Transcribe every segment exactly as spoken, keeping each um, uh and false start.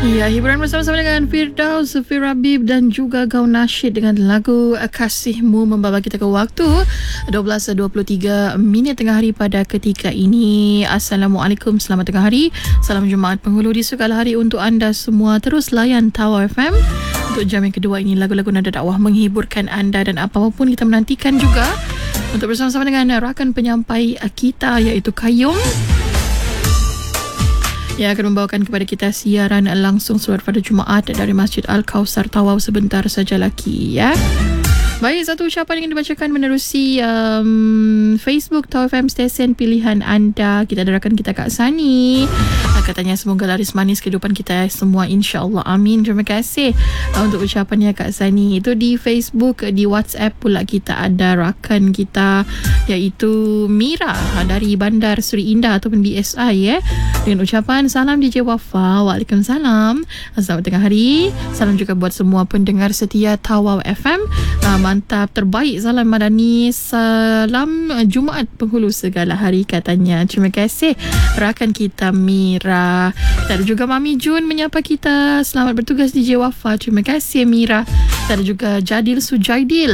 Ya, hiburan bersama-sama dengan Firdaus, Sufir Rabib dan juga Gaun Nasyid dengan lagu Kasihmu membawa kita ke waktu dua belas dua puluh tiga minit tengah hari pada ketika ini. Assalamualaikum, selamat tengah hari. Salam Jumaat Penghulu di segala hari untuk anda semua. Terus layan Tawar F M. Untuk jam yang kedua ini, lagu-lagu nada dakwah menghiburkan anda dan apapun kita menantikan juga untuk bersama-sama dengan rakan penyampai kita iaitu Qayyum, yang akan membawakan kepada kita siaran langsung solat pada Jumaat dari Masjid Al-Kausar Tawau sebentar saja lagi, ya. Baik, satu ucapan yang dibacakan menerusi um, Facebook Tawau F M stesen pilihan anda. Kita ada rakan kita Kak Sani. Uh, katanya semoga laris manis kehidupan kita semua, insya-Allah. Amin. Terima kasih uh, untuk ucapannya Kak Sani. Itu di Facebook. Di WhatsApp pula kita ada rakan kita iaitu Mira uh, dari Bandar Seri Indah ataupun B S I, ya. Dengan ucapan salam D J Wafa. Waalaikumsalam. Selamat tengah hari. Salam juga buat semua pendengar setia Tawau F M. Uh, Mantap, terbaik. Salam Madani. Salam Jumaat Penghulu segala hari, katanya. Terima kasih rakan kita Mira. Kita ada juga Mami Jun menyapa kita. Selamat bertugas D J Wafa. Terima kasih Mira. Kita ada juga Jadil Sujaidil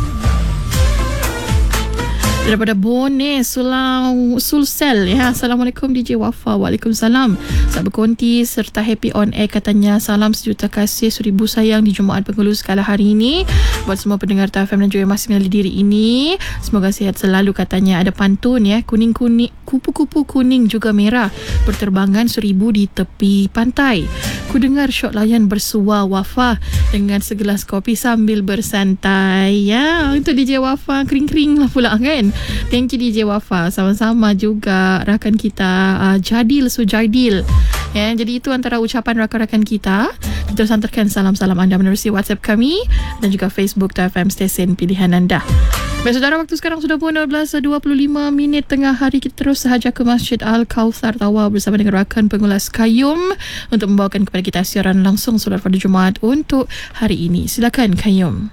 daripada Bone Sulau Sulsel, ya. Assalamualaikum D J Wafa. Waalaikumsalam. Sahabat berkonti serta happy on air, katanya. Salam sejuta kasih, seribu sayang di Jumaat Penghulu sekala hari ini buat semua pendengar T A F M dan juga yang masih mengenali diri ini. Semoga sihat selalu, katanya. Ada pantun, ya. Kuning-kuning, kupu-kupu kuning juga merah berterbangan seribu di tepi pantai. Ku dengar syok layan bersua Wafa dengan segelas kopi sambil bersantai, ya. Untuk D J Wafa, kering-kering lah pula, kan. Thank you D J Wafa. Sama-sama juga rakan kita uh, Jadil Sujaidil, ya. Jadi itu antara ucapan rakan-rakan kita. Kita hantarkan salam-salam anda menerusi WhatsApp kami dan juga Facebook T A F M stesen pilihan anda. Baik saudara, waktu sekarang sudah pukul dua belas dua puluh lima minit tengah hari. Kita terus sahaja ke Masjid Al-Kausar Tawau bersama dengan rakan pengulas Qayyum untuk membawakan kepada kita siaran langsung solat pada Jumaat untuk hari ini. Silakan Qayyum.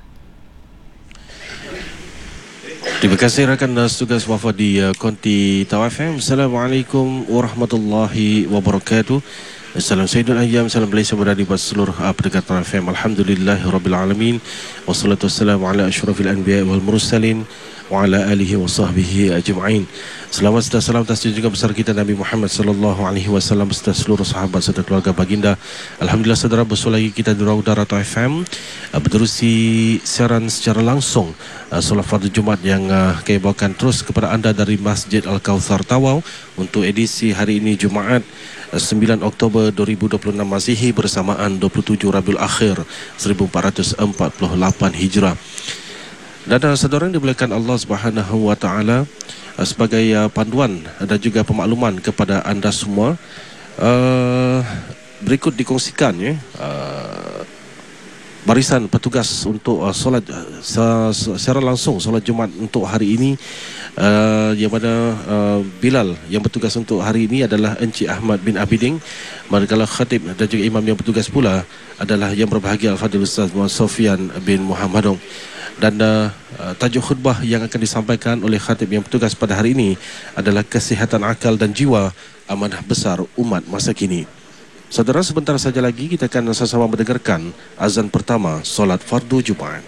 Terima kasih rakan tugas Wafa di uh, Konti Tawau F M. Assalamualaikum warahmatullahi wabarakatuh. Salam Sayyidul Ayyam, salam Malaysia berada buat seluruh uh, pendengar Tawau F M. Alhamdulillahirrabbilalamin. Wassalatu wassalamu ala asyrafil anbiya wal mursalin wa ala alihi wa sahbihi ajma'in. Selamat serta salam atas junjungan besar kita Nabi Muhammad sallallahu alaihi wasallam serta seluruh sahabat serta keluarga baginda. Alhamdulillah saudara, bersua lagi kita di Raudara Tawau F M uh, berterusi siaran secara langsung uh, solat fardu Jumaat yang uh, kami bawakan terus kepada anda dari Masjid Al-Kausar Tawau untuk edisi hari ini Jumaat sembilan Oktober dua ribu dua puluh enam Masihi bersamaan dua puluh tujuh Rabiul Akhir seribu empat ratus empat puluh lapan Hijrah. Dan uh, saudara yang dimuliakan Allah Subhanahu wa taala, uh, sebagai uh, panduan dan juga pemakluman kepada anda semua, uh, berikut dikongsikan, ya, uh, barisan petugas untuk uh, solat uh, secara langsung solat Jumaat untuk hari ini, uh, yang mana uh, Bilal yang bertugas untuk hari ini adalah Encik Ahmad bin Abiding, manakala khatib dan juga imam yang bertugas pula adalah yang berbahagia Al-Fadhil Ustaz Muhammad Sofian bin Muhammadong. Dan uh, tajuk khutbah yang akan disampaikan oleh khatib yang bertugas pada hari ini adalah kesihatan akal dan jiwa, amanah besar umat masa kini. Saudara, sebentar saja lagi kita akan sama-sama mendengarkan azan pertama solat fardu Jumaat.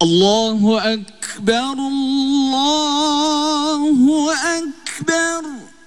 Allahu Akbar, Allahu Akbar.